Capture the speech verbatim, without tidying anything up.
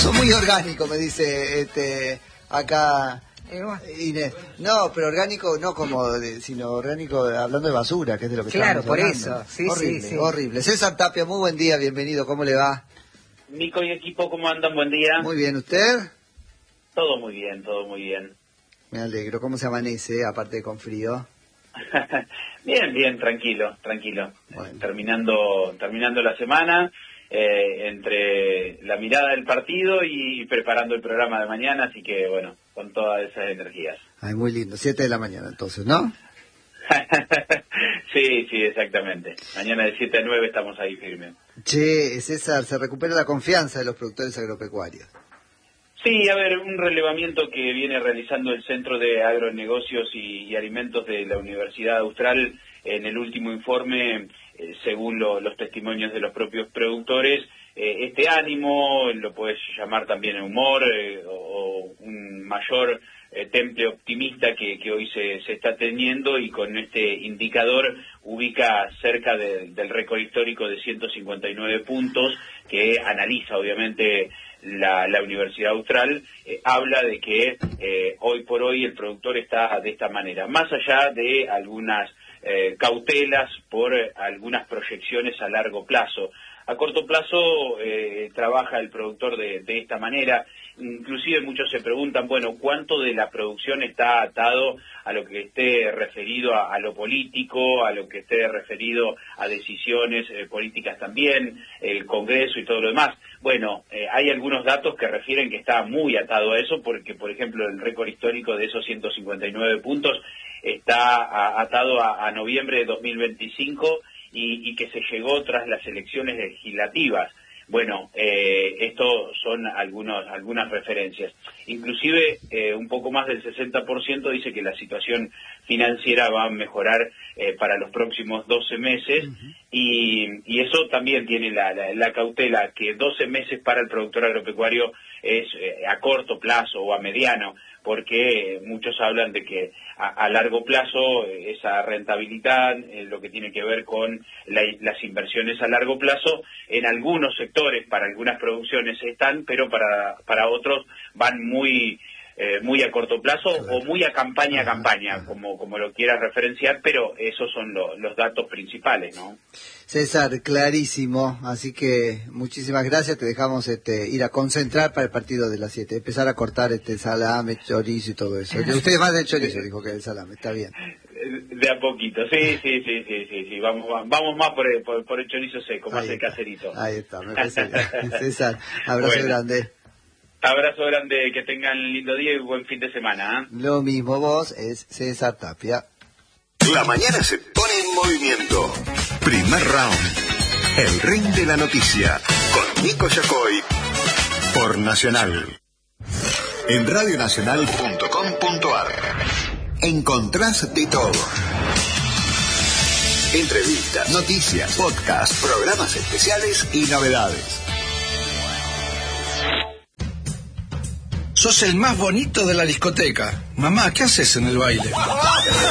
Son muy orgánico, me dice este acá Inés. No, pero orgánico no como, de, sino orgánico hablando de basura, que es de lo que claro, estamos por hablando. Eso. Sí, horrible, sí, sí. horrible. César Tapia, muy buen día, bienvenido, ¿cómo le va? Nico y equipo, ¿cómo andan? Buen día. Muy bien, ¿usted? Todo muy bien, todo muy bien. Me alegro. ¿Cómo se amanece, aparte de con frío? Bien, bien, tranquilo, tranquilo. Bueno. Terminando, terminando la semana, eh, entre la mirada del partido y, y preparando el programa de mañana, así que bueno, con todas esas energías. Ay, muy lindo. Siete de la mañana, entonces, ¿no? Sí, sí, exactamente. Mañana de siete a nueve estamos ahí firmes. Che, César, se recupera la confianza de los productores agropecuarios. Sí, a ver, un relevamiento que viene realizando el Centro de Agronegocios y, y Alimentos de la Universidad Austral en el último informe, eh, según lo, los testimonios de los propios productores, eh, este ánimo, lo puedes llamar también humor eh, o, o un mayor eh, temple optimista que, que hoy se, se está teniendo, y con este indicador ubica cerca de, del récord histórico de ciento cincuenta y nueve puntos, que analiza obviamente La, la Universidad Austral. eh, habla de que eh, hoy por hoy el productor está de esta manera, más allá de algunas eh, cautelas por eh, algunas proyecciones a largo plazo. A corto plazo eh, trabaja el productor de, de esta manera. Inclusive muchos se preguntan, bueno, ¿cuánto de la producción está atado a lo que esté referido a, a lo político, a lo que esté referido a decisiones eh, políticas también, el Congreso y todo lo demás? Bueno, eh, hay algunos datos que refieren que está muy atado a eso, porque, por ejemplo, el récord histórico de esos ciento cincuenta y nueve puntos está a, atado a, a noviembre de dos mil veinticinco y, y que se llegó tras las elecciones legislativas. Bueno, eh, esto son algunos, algunas referencias. Inclusive eh, un poco más del sesenta por ciento dice que la situación financiera va a mejorar eh, para los próximos doce meses, uh-huh. y, y eso también tiene la, la, la cautela, que doce meses para el productor agropecuario es eh, a corto plazo o a mediano, porque muchos hablan de que a, a largo plazo eh, esa rentabilidad, eh, lo que tiene que ver con la, las inversiones a largo plazo, en algunos sectores, para algunas producciones están, pero para, para otros van muy eh, muy a corto plazo, claro, o muy a campaña a campaña, como, como lo quieras referenciar, pero esos son lo, los datos principales, ¿no? César, clarísimo, así que muchísimas gracias, te dejamos este, ir a concentrar para el partido de las siete, empezar a cortar este salame, chorizo y todo eso. Ustedes más del chorizo, dijo que el salame, está bien. De a poquito, sí, sí, sí, sí, sí, sí. Vamos, vamos más por el, por, por el chorizo seco, más el caserito. Ahí está, me parece. César, abrazo bueno, grande. Abrazo grande, que tengan lindo día y buen fin de semana. ¿eh? Lo mismo vos, es César Tapia. La mañana se pone en movimiento. Primer round. El ring de la noticia. Con Nico Yacoy. Por Nacional. En radio nacional punto com punto a r. Encontrás de todo. Entrevistas, noticias, podcasts, programas especiales y novedades. Sos el más bonito de la discoteca. Mamá, ¿qué haces en el baile?